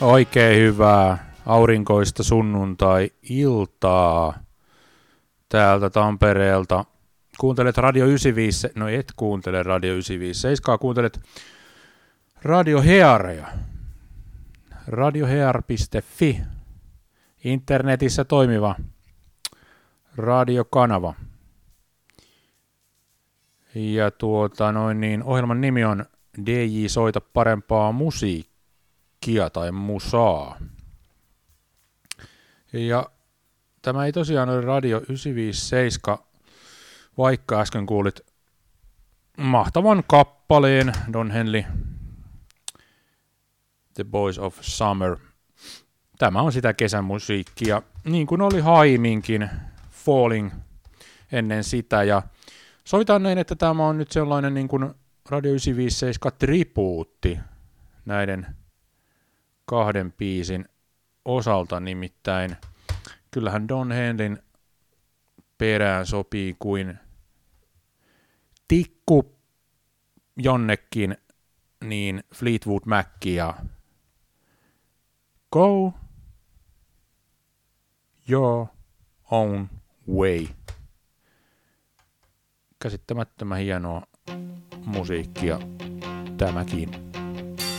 Oikein hyvää aurinkoista sunnuntai-iltaa täältä Tampereelta. Kuuntelet Radio 95, no et kuuntele Radio 957, kuuntelet Radio Hearea. Radiohear.fi, internetissä toimiva radiokanava. Ja ohjelman nimi on DJ Soita parempaa musiikkia tai musaa. Ja tämä ei tosiaan ole Radio 957, vaikka äsken kuulit mahtavan kappaleen Don Henley, The Boys of Summer. Tämä on sitä kesämusiikkia, niin kuin oli Haiminkin Falling ennen sitä. Ja soitan näin, että tämä on nyt sellainen niin kuin Radio 957 tribuutti näiden kahden biisin osalta, nimittäin kyllähän Don Henleyn perään sopii kuin tikku jonnekin niin Fleetwood Mac ja Go Your Own Way. Käsittämättömän hienoa musiikkia tämäkin.